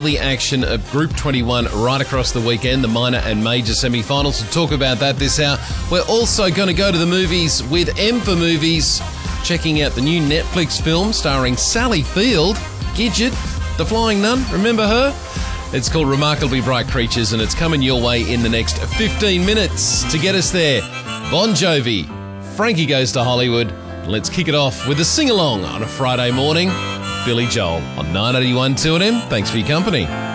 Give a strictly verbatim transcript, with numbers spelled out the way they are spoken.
the action of Group twenty-one right across the weekend, the minor and major semi-finals. We'll talk about that this hour. We're also going to go to the movies with M for Movies, checking out the new Netflix film starring Sally Field, Gidget, the Flying Nun. Remember her? It's called Remarkably Bright Creatures, and it's coming your way in the next fifteen minutes. To get us there, Bon Jovi, Frankie Goes to Hollywood. Let's kick it off with a sing-along on a Friday morning. Billy Joel on nine eighty-one two N M. Thanks for your company.